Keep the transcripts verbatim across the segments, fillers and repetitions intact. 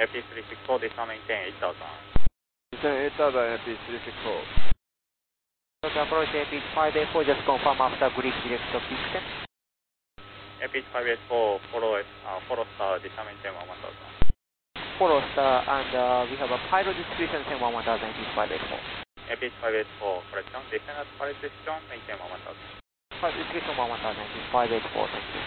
A P three six four, descend maintain eight thousand. Descend eight thousand, A P three six four. Tokyo approach A P five eight four, just confirm after grid direct to Houston. A P five eight four, follow, uh, follow star, descend maintain one thousand. Follow star, and uh, we have a pilot distribution send one thousand A P five eight four. A P five eight four, correction, descend at pilot distribution, maintain one thousand. Pilot distribution one thousand A P five eight four, thank you.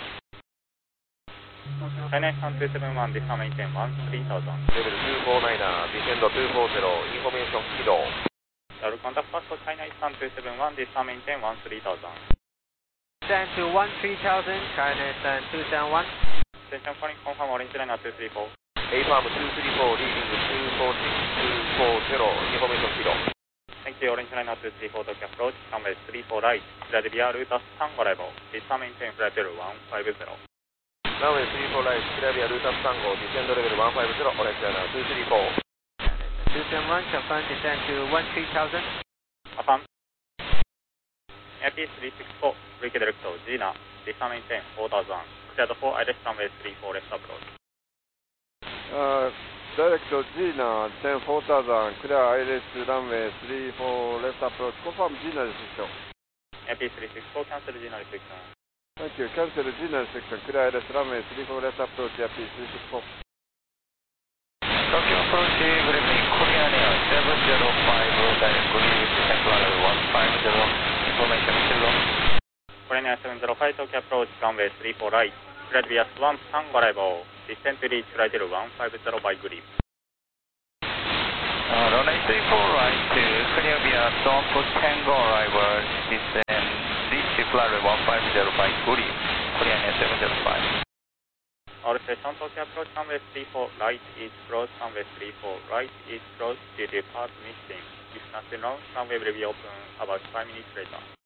China one two seven one, descend maintain one three thousand. Level two four niner, descend two four zero, information 起動。 Double contact fast for China one two seven one, descend maintain one three thousand. Descend to one three thousand, China two seven one. Station calling confirm orange liner two three four. A farm two three four, leading two four six two four zero, information 起動。 Thank you, orange liner two three four, Tokyo approach, runway three four right, Philadelphia route three arrival, descend maintain flight level one five zero. Runway three four right, Philadelphia route three号、descend level one five zero、オレンジライナーtwo three four。 two seven one, confirm descend to one three thousand. Affirm. A P three six four, brake direct to Gina, descend maintain four thousand. Cleared for I L S runway three four left approach. Uh, direct to Gina, descend four thousand, clear I L S runway three four left approach. Confirm Gina restriction. A P three six four, cancel Gina restriction. Thank you, cancel Gina restriction, clear I L S runway three four left approach, A P three six four. Tokyo approach, good evening, Korean Air seven zero five, direct green with central level one five zero, information zero. Korean Air seven zero five, Tokyo approach, runway three four right, Philadelphia Swan Tango arrival, descend to reach flight level one five zero by grip. Uh, runway three four right, clear via Swamp Tango arrival, descend, reach flight level one five zero by grip, Korean Air seven zero five. All station Tokyo approach, runway three four right, east close, runway three four right, east close, due to path missing. If nothing wrong, runway will be open about five minutes later.